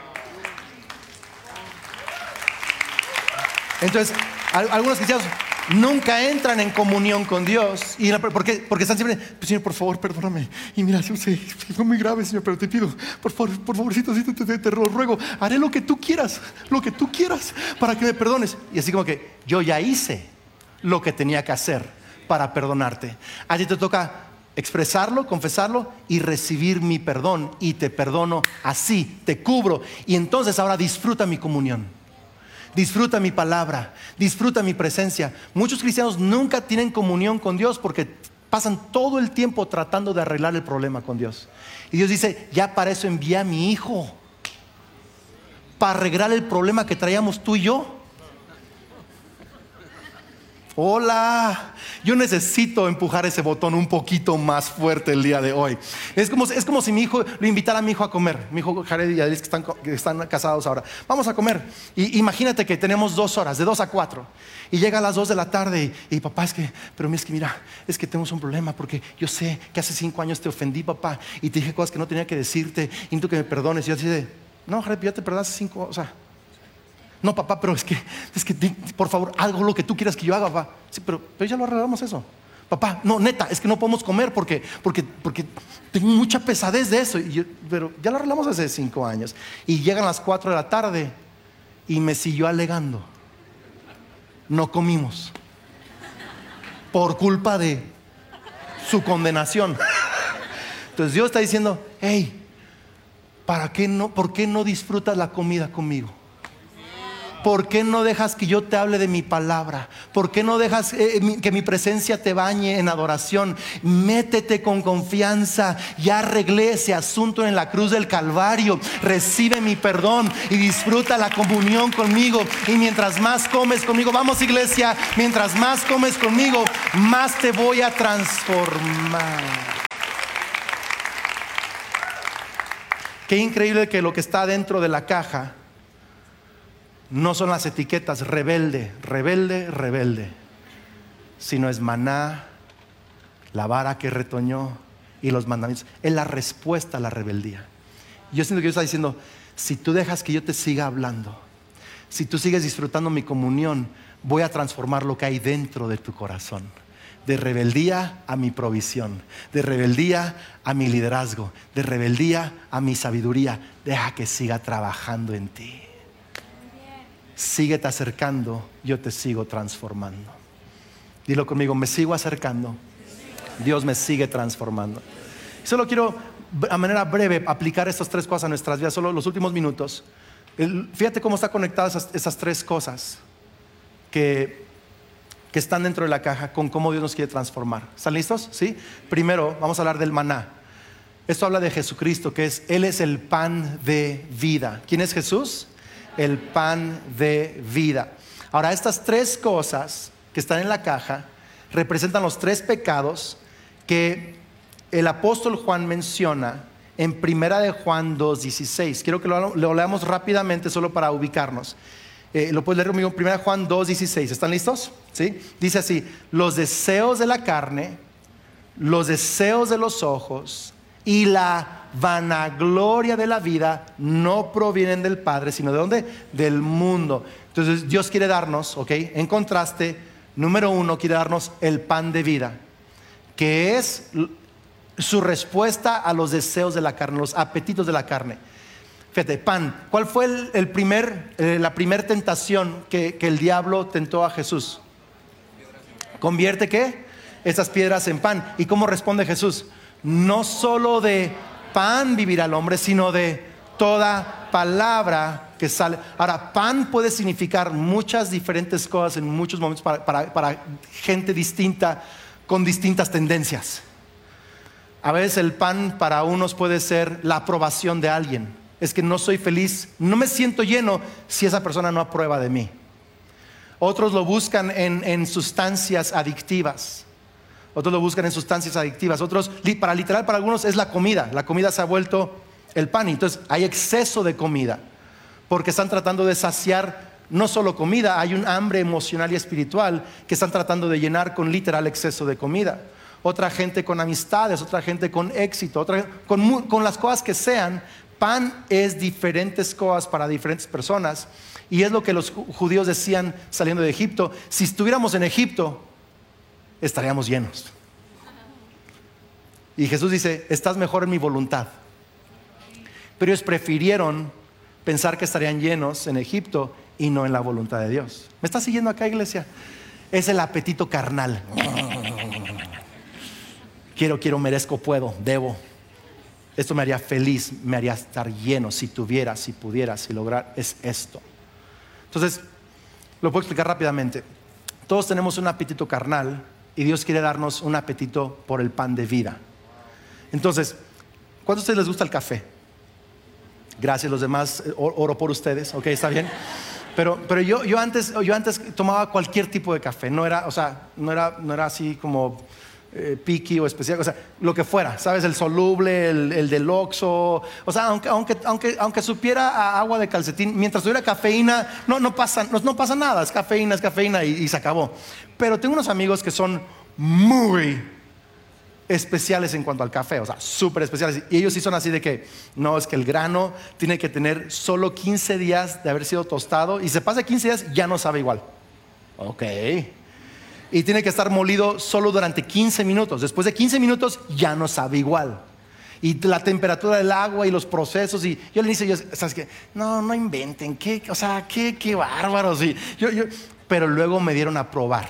Entonces, algunos cristianos nunca entran en comunión con Dios. Porque están siempre, Señor, por favor, perdóname. Y mira, yo sé, fue muy grave, Señor, pero te pido, por favorcito, te lo ruego, haré lo que tú quieras para que me perdones. Y así como que yo ya hice lo que tenía que hacer para perdonarte. A ti te toca expresarlo, confesarlo y recibir mi perdón. Y te perdono así, te cubro. Y entonces ahora disfruta mi comunión. Disfruta mi palabra, disfruta mi presencia. Muchos cristianos nunca tienen comunión con Dios porque pasan todo el tiempo tratando de arreglar el problema con Dios. Y Dios dice, ya para eso envié a mi hijo, para arreglar el problema que traíamos tú y yo. Hola, yo necesito empujar ese botón un poquito más fuerte el día de hoy. Es como si mi hijo lo invitara a mi hijo a comer. Mi hijo Jared y Adris, que están casados ahora. Vamos a comer. Y imagínate que tenemos 2 horas, de 2 a 4. Y llega a las 2 de la tarde y papá, es que mira, es que tenemos un problema porque yo sé que hace 5 años te ofendí, papá, y te dije cosas que no tenía que decirte y necesito que me perdones. Y yo así de, no, Jared, ya te perdonaste 5, o sea, no, papá, pero es que por favor, hago lo que tú quieras que yo haga, papá. Sí, pero ya lo arreglamos eso. Papá, no, neta, es que no podemos comer porque tengo mucha pesadez de eso. Pero ya lo arreglamos hace 5 años. Y llegan las 4 de la tarde y me siguió alegando. No comimos por culpa de su condenación. Entonces Dios está diciendo, hey, ¿por qué no disfrutas la comida conmigo? ¿Por qué no dejas que yo te hable de mi palabra? ¿Por qué no dejas que mi presencia te bañe en adoración? Métete con confianza. Ya arreglé ese asunto en la cruz del Calvario. Recibe mi perdón y disfruta la comunión conmigo. Y mientras más comes conmigo, vamos iglesia, mientras más comes conmigo, más te voy a transformar. Qué increíble que lo que está dentro de la caja no son las etiquetas rebelde, rebelde, rebelde, sino es maná, la vara que retoñó y los mandamientos. Es la respuesta a la rebeldía. Yo siento que Dios está diciendo, si tú dejas que yo te siga hablando, si tú sigues disfrutando mi comunión, voy a transformar lo que hay dentro de tu corazón. De rebeldía a mi provisión, de rebeldía a mi liderazgo, de rebeldía a mi sabiduría. Deja que siga trabajando en ti. Síguete acercando, yo te sigo transformando. Dilo conmigo, me sigo acercando, Dios me sigue transformando. Solo quiero, a manera breve, aplicar estas tres cosas a nuestras vidas, solo los últimos minutos. Fíjate cómo están conectadas esas tres cosas que están dentro de la caja con cómo Dios nos quiere transformar. ¿Están listos? ¿Sí? Primero vamos a hablar del maná. Esto habla de Jesucristo, Él es el pan de vida. ¿Quién es Jesús? El pan de vida. Ahora, estas tres cosas que están en la caja representan los tres pecados que el apóstol Juan menciona en 1 Juan 2:16. Quiero que lo leamos rápidamente solo para ubicarnos. Lo puedes leer conmigo, 1 Juan 2:16. ¿Están listos? ¿Sí? Dice así: los deseos de la carne, los deseos de los ojos y la vanagloria de la vida no provienen del Padre, sino ¿de dónde? Del mundo. Entonces Dios quiere darnos, en contraste, número uno, quiere darnos el pan de vida, que es su respuesta a los deseos de la carne, los apetitos de la carne. Fíjate, pan. ¿Cuál fue la primer tentación que el diablo tentó a Jesús? ¿Convierte qué? Esas piedras en pan. ¿Y cómo responde Jesús? No solo de pan vivirá el hombre, sino de toda palabra que sale. Ahora, pan puede significar muchas diferentes cosas en muchos momentos para gente distinta, con distintas tendencias. A veces el pan para unos puede ser la aprobación de alguien. Es que no soy feliz, no me siento lleno si esa persona no aprueba de mí. Otros lo buscan en sustancias adictivas. Otros, para algunos es la comida. La comida se ha vuelto el pan. Entonces hay exceso de comida porque están tratando de saciar no solo comida, hay un hambre emocional y espiritual que están tratando de llenar con literal exceso de comida. Otra gente con amistades, otra gente con éxito, otra con las cosas que sean. Pan es diferentes cosas para diferentes personas. Y es lo que los judíos decían saliendo de Egipto: si estuviéramos en Egipto, estaríamos llenos. Y Jesús dice: estás mejor en mi voluntad. Pero ellos prefirieron pensar que estarían llenos en Egipto y no en la voluntad de Dios. ¿Me estás siguiendo acá, iglesia? Es el apetito carnal. Quiero, merezco, puedo, debo. Esto me haría feliz, me haría estar lleno. Si tuviera, si pudiera, si lograr, es esto. Entonces, lo puedo explicar rápidamente. Todos tenemos un apetito carnal y Dios quiere darnos un apetito por el pan de vida. Entonces, ¿cuántos de ustedes les gusta el café? Gracias, los demás oro por ustedes. Ok, está bien. Pero yo antes tomaba cualquier tipo de café. No era así como picky o especial, o sea, lo que fuera, ¿sabes? El soluble, el del Oxxo, o sea, aunque supiera a agua de calcetín, mientras tuviera cafeína, no pasa nada, es cafeína y se acabó. Pero tengo unos amigos que son muy especiales en cuanto al café, o sea, súper especiales, y ellos sí son así de que, no, es que el grano tiene que tener solo 15 días de haber sido tostado, y se pasa 15 días, ya no sabe igual. Ok. Y tiene que estar molido solo durante 15 minutos. Después de 15 minutos ya no sabe igual. Y la temperatura del agua y los procesos. Y yo le dije, ¿sabes qué? No inventen. Qué bárbaros. Pero luego me dieron a probar.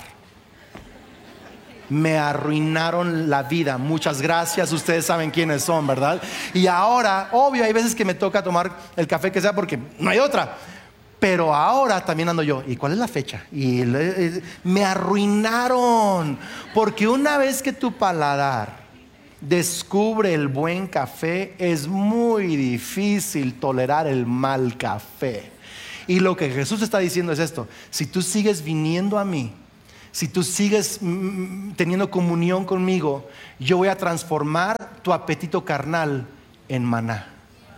Me arruinaron la vida. Muchas gracias. Ustedes saben quiénes son, ¿verdad? Y ahora, obvio, hay veces que me toca tomar el café que sea porque no hay otra. Pero ahora también ando yo. ¿Y cuál es la fecha? Y me arruinaron. Porque una vez que tu paladar descubre el buen café, es muy difícil tolerar el mal café. Y lo que Jesús está diciendo es esto: si tú sigues viniendo a mí, si tú sigues teniendo comunión conmigo, yo voy a transformar tu apetito carnal en maná.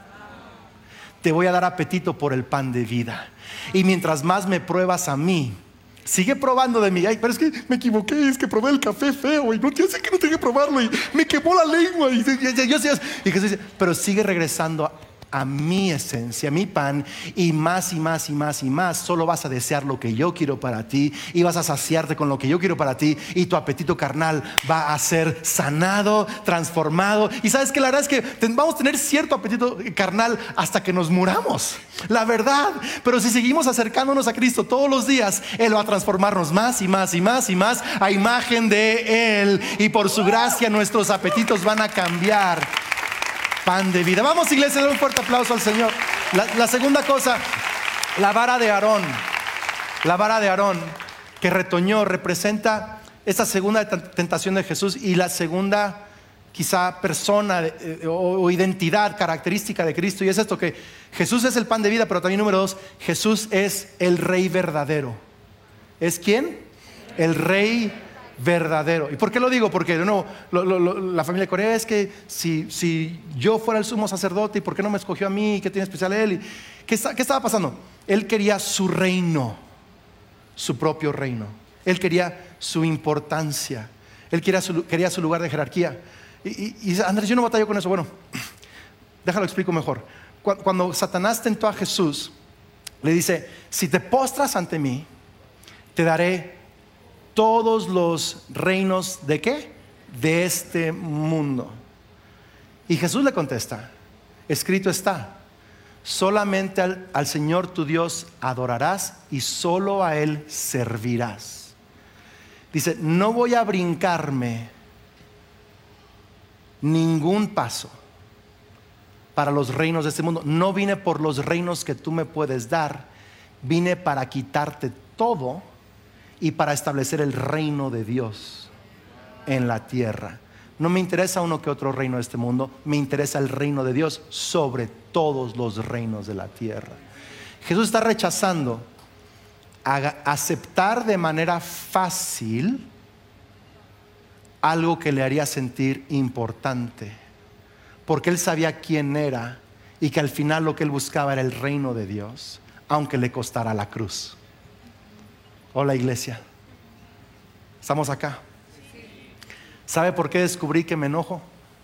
Te voy a dar apetito por el pan de vida. Y mientras más me pruebas a mí, sigue probando de mí. Ay, pero es que me equivoqué, es que probé el café feo y no, ya sé que no tengo que probarlo y me quemó la lengua y Jesús dice, pero sigue regresando a mi esencia, a mi pan, y más y más y más y más. Solo vas a desear lo que yo quiero para ti, y vas a saciarte con lo que yo quiero para ti, y tu apetito carnal va a ser sanado, transformado. Y sabes que la verdad es que vamos a tener cierto apetito carnal hasta que nos muramos, la verdad. Pero si seguimos acercándonos a Cristo todos los días, Él va a transformarnos más y más y más y más a imagen de Él, y por su gracia nuestros apetitos van a cambiar. Pan de vida. Vamos, iglesia, dar un fuerte aplauso al Señor. La segunda cosa, la vara de Aarón. La vara de Aarón que retoñó representa esta segunda tentación de Jesús, y la segunda quizá persona o identidad característica de Cristo, y es esto: que Jesús es el pan de vida, pero también, número 2, Jesús es el Rey verdadero. ¿Es quién? El Rey verdadero. ¿Y por qué lo digo? Porque de nuevo, la familia de Corea es que si yo fuera el sumo sacerdote, ¿y por qué no me escogió a mí? ¿Qué tiene especial él? ¿Y qué estaba pasando? Él quería su reino, su propio reino. Él quería su importancia. Él quería su lugar de jerarquía. Y Andrés, yo no batallo con eso. Bueno, déjalo explico mejor. Cuando Satanás tentó a Jesús, le dice: si te postras ante mí, te daré todos los reinos ¿de qué? De este mundo. Y Jesús le contesta: escrito está, solamente al Señor tu Dios adorarás, y solo a Él servirás. Dice: no voy a brincarme ningún paso para los reinos de este mundo. No vine por los reinos que tú me puedes dar, vine para quitarte todo y para establecer el reino de Dios en la tierra. No me interesa uno que otro reino de este mundo, me interesa el reino de Dios sobre todos los reinos de la tierra. Jesús está rechazando aceptar de manera fácil algo que le haría sentir importante, porque Él sabía quién era, y que al final lo que Él buscaba era el reino de Dios, aunque le costara la cruz. Hola, iglesia, ¿estamos acá? ¿Sabe por qué descubrí que me enojo?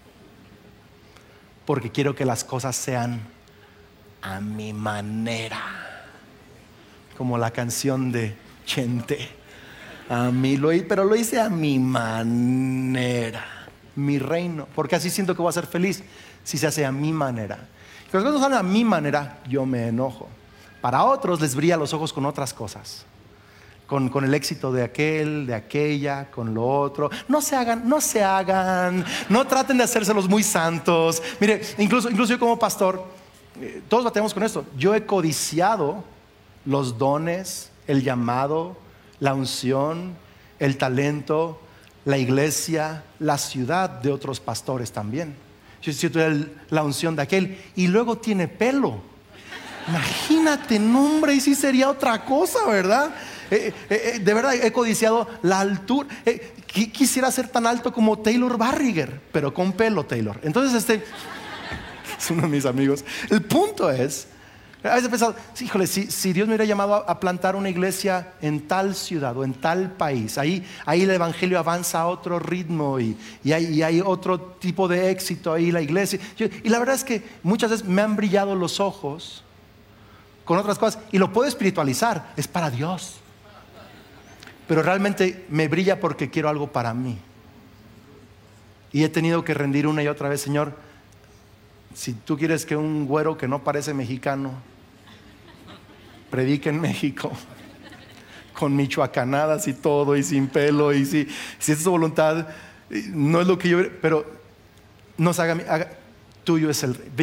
Porque quiero que las cosas sean a mi manera, como la canción de Chente. Pero lo hice a mi manera, mi reino, porque así siento que voy a ser feliz si se hace a mi manera. Cuando las cosas son a mi manera, yo me enojo. Para otros les brilla los ojos con otras cosas, con el éxito de aquel, de aquella, con lo otro. No se hagan, no traten de hacérselos muy santos. Mire, incluso yo como pastor, todos batemos con esto. Yo he codiciado los dones, el llamado, la unción, el talento, la iglesia, la ciudad de otros pastores también. Yo tuve la unción de aquel y luego tiene pelo. Imagínate, nombre, y sí sería otra cosa, ¿verdad? De verdad he codiciado la altura. Quisiera ser tan alto como Taylor Barriger, pero con pelo, Taylor. Entonces es uno de mis amigos. El punto es, a veces he pensado, híjole, si Dios me hubiera llamado a plantar una iglesia en tal ciudad o en tal país, ahí el evangelio avanza a otro ritmo y hay otro tipo de éxito ahí la iglesia. Y la verdad es que muchas veces me han brillado los ojos con otras cosas, y lo puedo espiritualizar, es para Dios, pero realmente me brilla porque quiero algo para mí. Y he tenido que rendir una y otra vez: Señor, si tú quieres que un güero que no parece mexicano predique en México con michoacanadas y todo, y sin pelo, y si es tu voluntad, no es lo que yo, pero nos tuyo es el rey.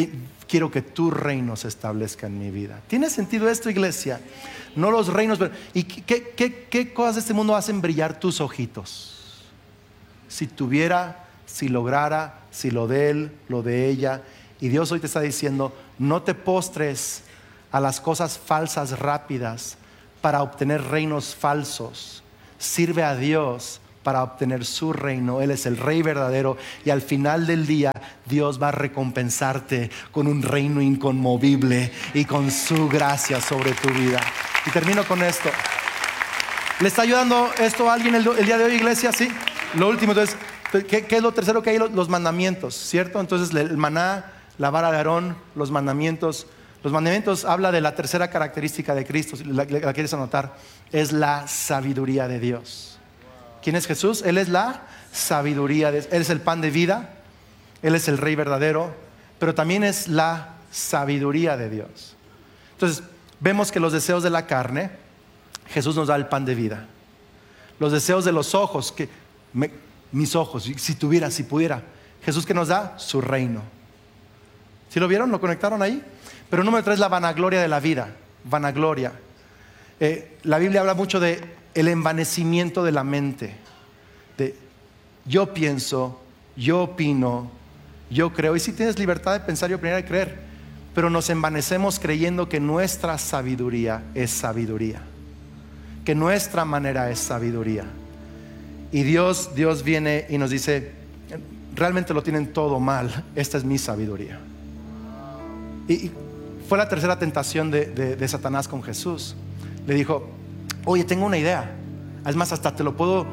quiero que tu reino se establezca en mi vida. ¿Tiene sentido esto, iglesia? No los reinos, pero ¿y qué cosas de este mundo hacen brillar tus ojitos? Si tuviera, si lograra, si lo de él, lo de ella. Y Dios hoy te está diciendo, no te postres a las cosas falsas rápidas para obtener reinos falsos. Sirve a Dios para obtener su reino. Él es el Rey verdadero, y al final del día Dios va a recompensarte con un reino inconmovible y con su gracia sobre tu vida. Y termino con esto. ¿Le está ayudando esto a alguien el día de hoy, iglesia? Sí. Lo último, entonces, ¿qué es lo tercero que hay? Los mandamientos, ¿cierto? Entonces el maná, la vara de Aarón, los mandamientos. Los mandamientos habla de la tercera característica de Cristo. Si la quieres anotar, es la sabiduría de Dios. ¿Quién es Jesús? Él es la sabiduría. Él es el pan de vida. Él es el Rey verdadero. Pero también es la sabiduría de Dios. Entonces, vemos que los deseos de la carne, Jesús nos da el pan de vida. Los deseos de los ojos, mis ojos, si pudiera. Jesús, ¿qué nos da? Su reino. ¿Sí lo vieron? ¿Lo conectaron ahí? Pero número 3, la vanagloria de la vida. Vanagloria. La Biblia habla mucho de el envanecimiento de la mente. De yo pienso, yo opino, yo creo. Y sí tienes libertad de pensar y opinar y creer, pero nos envanecemos creyendo que nuestra sabiduría es sabiduría, que nuestra manera es sabiduría. Y Dios viene y nos dice, realmente lo tienen todo mal, esta es mi sabiduría. Y fue la tercera tentación de Satanás con Jesús. Le dijo, oye, tengo una idea. Es más, hasta te lo puedo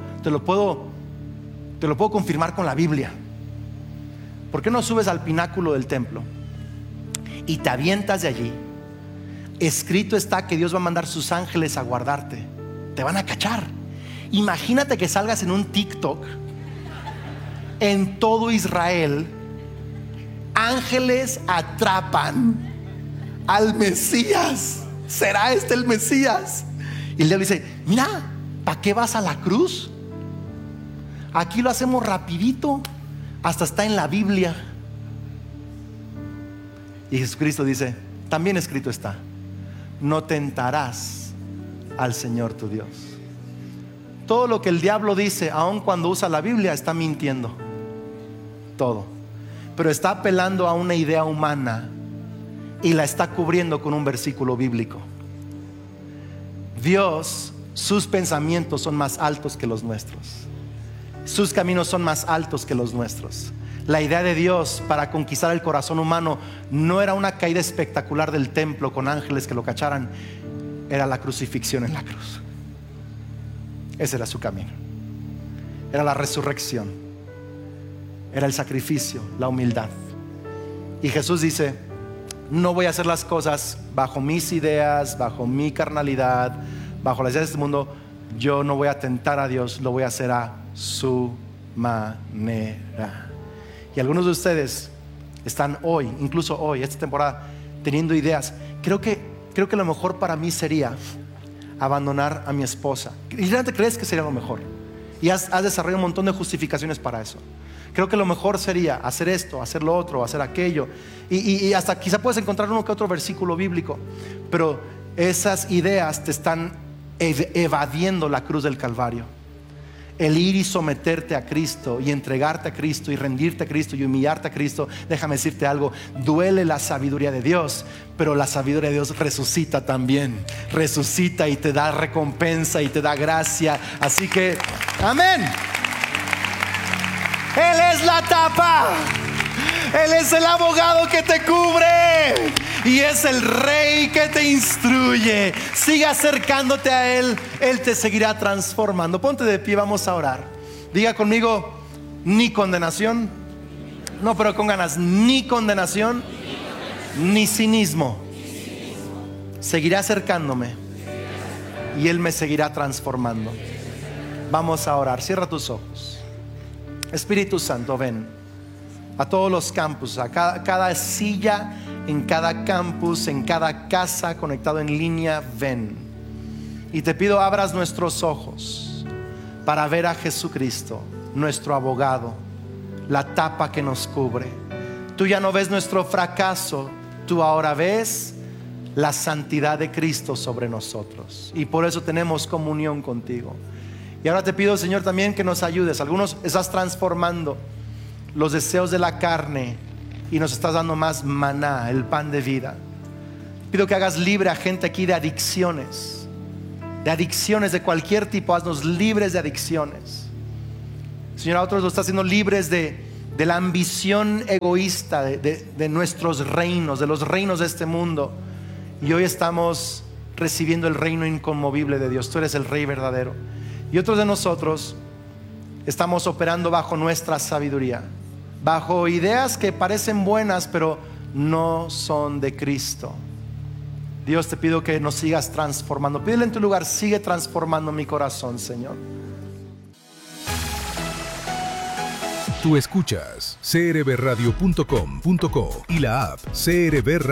confirmar con la Biblia. ¿Por qué no subes al pináculo del templo y te avientas de allí? Escrito está que Dios va a mandar sus ángeles a guardarte. Te van a cachar. Imagínate que salgas en un TikTok en todo Israel. Ángeles atrapan al Mesías. ¿Será este el Mesías? Y el diablo dice, mira, ¿para qué vas a la cruz? Aquí lo hacemos rapidito. Hasta está en la Biblia. Y Jesucristo dice, también escrito está, no tentarás al Señor tu Dios. Todo lo que el diablo dice, aun cuando usa la Biblia, está mintiendo. Todo. Pero está apelando a una idea humana y la está cubriendo con un versículo bíblico. Dios, sus pensamientos son más altos que los nuestros. Sus caminos son más altos que los nuestros. La idea de Dios para conquistar el corazón humano no era una caída espectacular del templo con ángeles que lo cacharan. Era la crucifixión en la cruz. Ese era su camino. Era la resurrección. Era el sacrificio, la humildad. Y Jesús dice, no voy a hacer las cosas bajo mis ideas, bajo mi carnalidad, bajo las ideas de este mundo. Yo no voy a tentar a Dios, lo voy a hacer a su manera. Y algunos de ustedes están hoy, incluso hoy, esta temporada, teniendo ideas. Creo que lo mejor para mí sería abandonar a mi esposa. ¿Y realmente crees que sería lo mejor? Y has desarrollado un montón de justificaciones para eso. Creo que lo mejor sería hacer esto, hacer lo otro, hacer aquello. Y hasta quizá puedes encontrar uno que otro versículo bíblico. Pero esas ideas te están evadiendo la cruz del Calvario. El ir y someterte a Cristo y entregarte a Cristo y rendirte a Cristo y humillarte a Cristo. Déjame decirte algo, duele la sabiduría de Dios, pero la sabiduría de Dios resucita también. Resucita y te da recompensa y te da gracia. Así que, amén. Él es la tapa. Él es el abogado que te cubre y es el Rey que te instruye. Sigue acercándote a Él. Él te seguirá transformando. Ponte de pie, vamos a orar. Diga conmigo, ni condenación. No, pero con ganas. Ni condenación, ni cinismo. Seguiré acercándome y Él me seguirá transformando. Vamos a orar. Cierra tus ojos. Espíritu Santo, ven a todos los campus, a cada silla, en cada campus, en cada casa conectado en línea. Ven y te pido abras nuestros ojos para ver a Jesucristo, nuestro abogado, la tapa que nos cubre. Tú ya no ves nuestro fracaso, tú ahora ves la santidad de Cristo sobre nosotros. Y por eso tenemos comunión contigo. Y ahora te pido, Señor, también que nos ayudes. Algunos estás transformando los deseos de la carne y nos estás dando más maná, el pan de vida. Pido que hagas libre a gente aquí de adicciones de cualquier tipo. Haznos libres de adicciones. Señor, a otros los estás haciendo libres de la ambición egoísta de nuestros reinos, de los reinos de este mundo. Y hoy estamos recibiendo el reino inconmovible de Dios. Tú eres el Rey verdadero. Y otros de nosotros estamos operando bajo nuestra sabiduría, bajo ideas que parecen buenas, pero no son de Cristo. Dios, te pido que nos sigas transformando. Pídele en tu lugar, sigue transformando mi corazón, Señor. Tú escuchas crbradio.com.co y la app CRB Radio.